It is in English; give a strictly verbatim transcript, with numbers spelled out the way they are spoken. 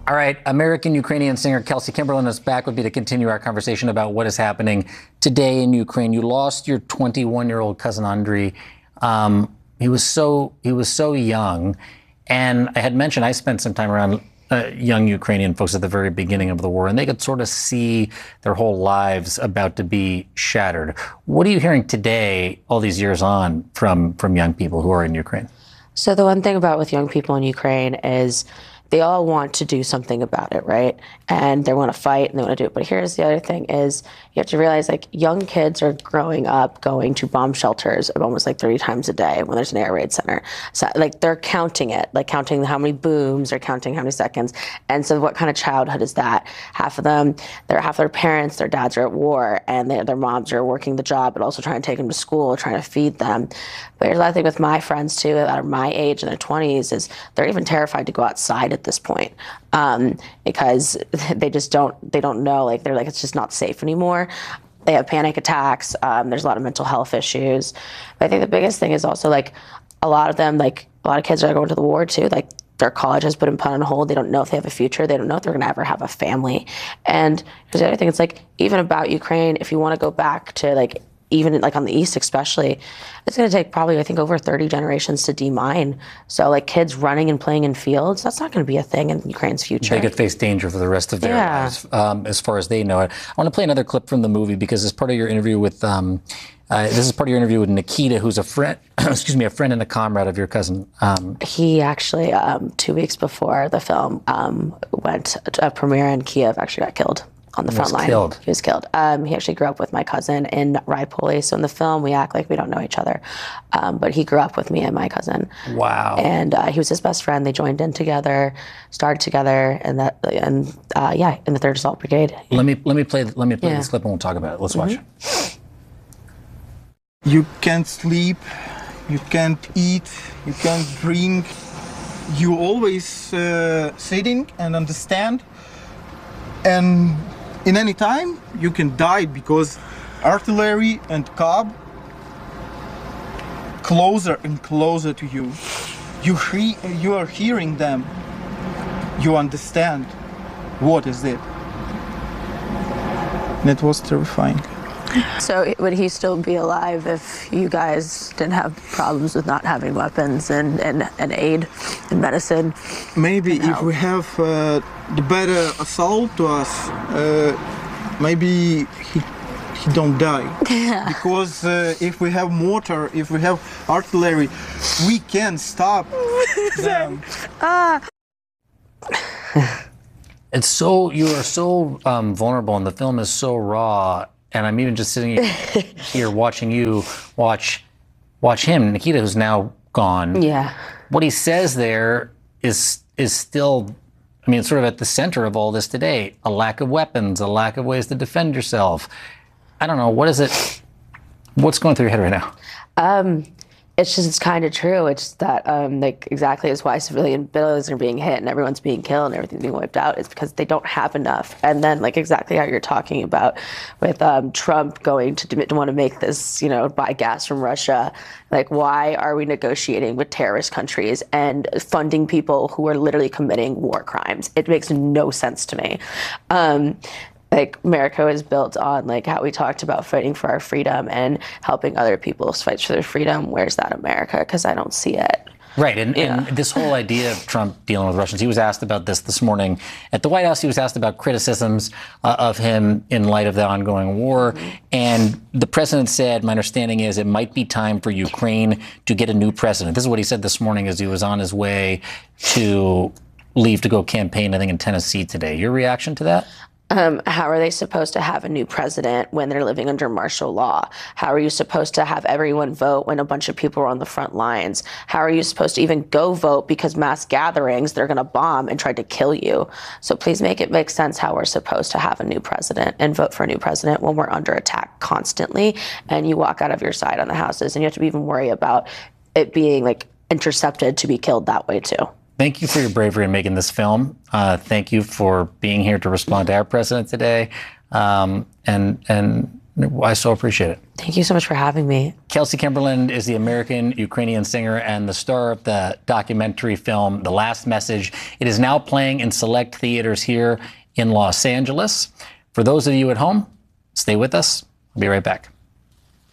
All right, American-Ukrainian singer Kelsey Kimberlin is back with me to continue our conversation about what is happening today in Ukraine. You lost your twenty-one-year-old cousin Andriy. Um, he was so he was so young, and I had mentioned I spent some time around uh, young Ukrainian folks at the very beginning of the war, and they could sort of see their whole lives about to be shattered. What are you hearing today, all these years on, from from young people who are in Ukraine? So the one thing about with young people in Ukraine is they all want to do something about it, right? And they want to fight and they want to do it. But here's the other thing is you have to realize, like, young kids are growing up going to bomb shelters almost like thirty times a day when there's an air raid center. So, like, they're counting it, like counting how many booms, they're counting how many seconds. And so what kind of childhood is that? Half of them, they're half their parents, their dads are at war, and they, their moms are working the job, but also trying to take them to school, trying to feed them. But here's the other thing with my friends, too, that are my age in their twenties, is they're even terrified to go outside at this point, um, because they just don't, they don't know, like, they're like, it's just not safe anymore. They have panic attacks. Um, there's a lot of mental health issues. But I think the biggest thing is also, like, a lot of them, like, a lot of kids are going to the war too, like, their college has been put on hold. They don't know if they have a future. They don't know if they're going to ever have a family. And here's the other thing. It's like, even about Ukraine, if you want to go back to, like, even like on the East especially, it's going to take probably, I think, over thirty generations to demine. So, like, kids running and playing in fields, that's not going to be a thing in Ukraine's future. They could face danger for the rest of their yeah. lives, um, as far as they know it. I want to play another clip from the movie because as part of your interview with, um, uh, this is part of your interview with Nikita, who's a friend, excuse me, a friend and a comrade of your cousin. Um, he actually, um, two weeks before the film um, went to a premiere in Kiev, actually got killed. On the front line. Killed. He was killed. Um, he actually grew up with my cousin in Rypoli. So in the film, we act like we don't know each other. Um, but he grew up with me and my cousin. Wow. And uh, he was his best friend. They joined in together, started together, and that, and uh, yeah, in the third Assault Brigade. Let me let me play let me play yeah. this clip and we'll talk about it. Let's mm-hmm. watch it. You can't sleep. You can't eat. You can't drink. You always uh, sitting and understand. And in any time you can die because artillery and cob closer and closer to you. You he you are hearing them. You understand what is it. And it was terrifying. So would he still be alive if you guys didn't have problems with not having weapons and, and, and aid and medicine? Maybe if we have uh, the better assault to us, uh, maybe he he don't die. Yeah. Because uh, if we have mortar, if we have artillery, we can stop them. Ah. It's so, you are so um, vulnerable and the film is so raw. And I'm even just sitting here watching you watch watch him, Nikita, who's now gone. Yeah. What he says there is is still, I mean, it's sort of at the center of all this today. A lack of weapons, a lack of ways to defend yourself. I don't know. What is it? What's going through your head right now? Um, it's just, it's kind of true. It's that, um, like, exactly is why civilian buildings are being hit and everyone's being killed and everything's being wiped out. It's because they don't have enough. And then, like, exactly how you're talking about with um, Trump going to, to want to make this, you know, buy gas from Russia. Like, why are we negotiating with terrorist countries and funding people who are literally committing war crimes? It makes no sense to me. Um, Like, America is built on, like, how we talked about fighting for our freedom and helping other people fight for their freedom. Where's that America? Because I don't see it. Right, and, yeah. and this whole idea of Trump dealing with Russians, he was asked about this this morning at the White House. He was asked about criticisms uh, of him in light of the ongoing war. Mm-hmm. And the president said, my understanding is it might be time for Ukraine to get a new president. This is what he said this morning as he was on his way to leave to go campaign, I think, in Tennessee today. Your reaction to that? Um, how are they supposed to have a new president when they're living under martial law? How are you supposed to have everyone vote when a bunch of people are on the front lines? How are you supposed to even go vote because mass gatherings, they're going to bomb and try to kill you? So please make it make sense how we're supposed to have a new president and vote for a new president when we're under attack constantly and you walk out of your side on the houses and you have to even worry about it being, like, intercepted to be killed that way too. Thank you for your bravery in making this film. Uh, thank you for being here to respond to our president today. Um, and and I so appreciate it. Thank you so much for having me. Kelsey Kimberlin is the American-Ukrainian singer and the star of the documentary film, The Last Message. It is now playing in select theaters here in Los Angeles. For those of you at home, stay with us. I'll be right back.